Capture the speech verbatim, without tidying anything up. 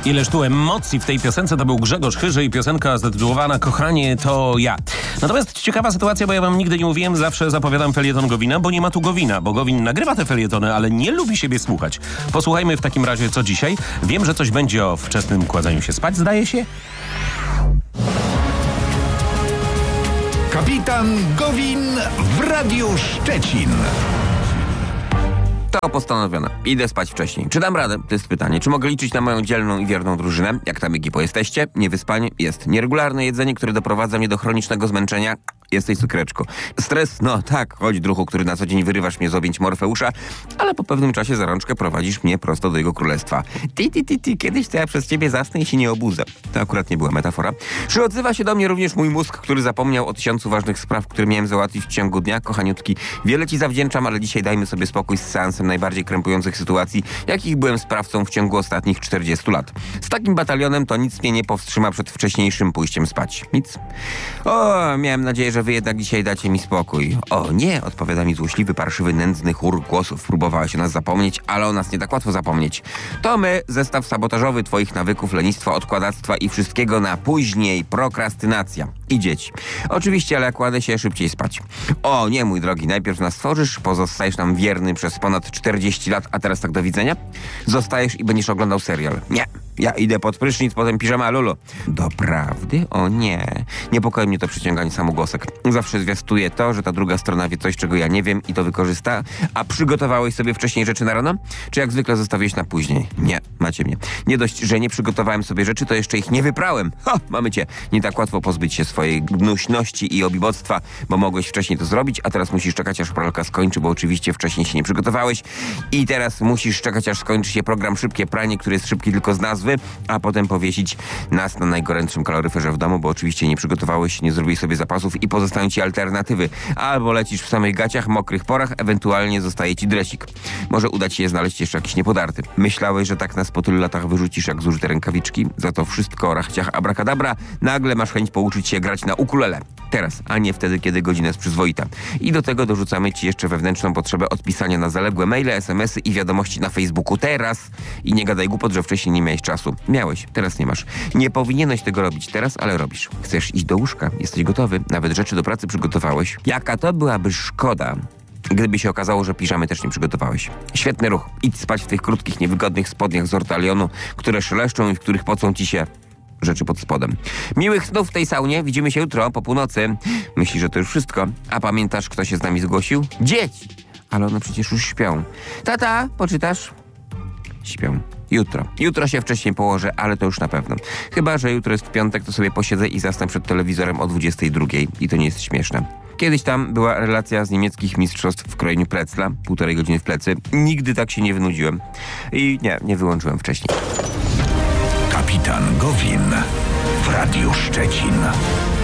Ileż tu emocji w tej piosence, to był Grzegorz Chyży i piosenka zatytułowana Kochanie to ja. Natomiast ciekawa sytuacja, bo ja wam nigdy nie mówiłem, zawsze zapowiadam felieton Gowina, bo nie ma tu Gowina, bo Gowin nagrywa te felietony, ale nie lubi siebie słuchać. Posłuchajmy w takim razie, co dzisiaj. Wiem, że coś będzie o wczesnym kładzeniu się spać, zdaje się. Kapitan Gowin w Radiu Szczecin. To postanowione. Idę spać wcześniej. Czy dam radę? To jest pytanie. Czy mogę liczyć na moją dzielną i wierną drużynę? Jak tam ekipo jesteście? Niewyspanie? Jest. Nieregularne jedzenie, które doprowadza mnie do chronicznego zmęczenia? Jesteś cukiereczko. Stres? No tak, chodź druhu, który na co dzień wyrywasz mnie z objęć Morfeusza, ale po pewnym czasie za rączkę prowadzisz mnie prosto do jego królestwa. Ti, ti, ti, ti, kiedyś to ja przez ciebie zasnę i się nie obudzę. To akurat nie była metafora. Czy odzywa się do mnie również mój mózg, który zapomniał o tysiącu ważnych spraw, które miałem załatwić w ciągu dnia? Kochaniutki, wiele ci zawdzięczam, ale dzisiaj dajmy sobie spokój z seansem najbardziej krępujących sytuacji, jakich byłem sprawcą w ciągu ostatnich czterdziestu lat. Z takim batalionem to nic mnie nie powstrzyma przed wcześniejszym pójściem spać. Nic. O, miałem nadzieję, że wy jednak dzisiaj dacie mi spokój. O nie, odpowiada mi złośliwy, parszywy, nędzny chór głosów. Próbowała się nas zapomnieć, ale o nas nie tak łatwo zapomnieć. To my, zestaw sabotażowy twoich nawyków, lenistwa, odkładactwa i wszystkiego na później. Prokrastynacja. I dzieci. Oczywiście, ale kładę się szybciej spać. O nie, mój drogi, najpierw nas tworzysz, pozostajesz nam wierny przez ponad czterdzieści lat, a teraz tak do widzenia? Zostajesz i będziesz oglądał serial. Nie. Ja idę pod prysznic, potem piżama lulu. Doprawdy? O nie. Niepokoi mnie to przyciąganie samogłosek. Zawsze zwiastuje to, że ta druga strona wie coś, czego ja nie wiem i to wykorzysta. A przygotowałeś sobie wcześniej rzeczy na rano? Czy jak zwykle zostawiłeś na później? Nie, macie mnie. Nie dość, że nie przygotowałem sobie rzeczy, to jeszcze ich nie wyprałem. Ha, mamy cię. Nie tak łatwo pozbyć się swojej gnuśności i obiboctwa, bo mogłeś wcześniej to zrobić, a teraz musisz czekać, aż pralka skończy, bo oczywiście wcześniej się nie przygotowałeś. I teraz musisz czekać, aż skończy się program Szybkie Pranie, który jest szybki tylko z nazwy, a potem powiesić nas na najgorętszym kaloryferze w domu, bo oczywiście nie przygotowałeś, nie zrobiłeś sobie zapasów i pozostają ci alternatywy. Albo lecisz w samych gaciach, mokrych porach, ewentualnie zostaje ci dresik. Może uda ci się znaleźć jeszcze jakiś niepodarty. Myślałeś, że tak nas po tylu latach wyrzucisz jak zużyte rękawiczki? Za to wszystko o rachciach abracadabra. Nagle masz chęć pouczyć się grać na ukulele. Teraz, a nie wtedy, kiedy godzina jest przyzwoita. I do tego dorzucamy ci jeszcze wewnętrzną potrzebę odpisania na zaległe maile, smsy i wiadomości na Facebooku. Teraz. I nie gadaj głupot, że wcześniej nie miałeś czasu. Miałeś, teraz nie masz. Nie powinieneś tego robić teraz, ale robisz. Chcesz iść do łóżka, jesteś gotowy, nawet rzeczy do pracy przygotowałeś. Jaka to byłaby szkoda, gdyby się okazało, że piżamy też nie przygotowałeś. Świetny ruch. Idź spać w tych krótkich, niewygodnych spodniach z ortalionu, które szeleszczą i w których pocą ci się rzeczy pod spodem. Miłych snów w tej saunie. Widzimy się jutro po północy. Myślisz, że to już wszystko. A pamiętasz, kto się z nami zgłosił? Dzieci! Ale one przecież już śpią. Tata, poczytasz? Śpią. Jutro. Jutro się wcześniej położę, ale to już na pewno. Chyba że jutro jest piątek, to sobie posiedzę i zasnę przed telewizorem o dwudziestej drugiej. I to nie jest śmieszne. Kiedyś tam była relacja z niemieckich mistrzostw w krojeniu precla. Półtorej godziny w plecy. Nigdy tak się nie wynudziłem. I nie, nie wyłączyłem wcześniej. Kapitan Gowin w Radiu Szczecin.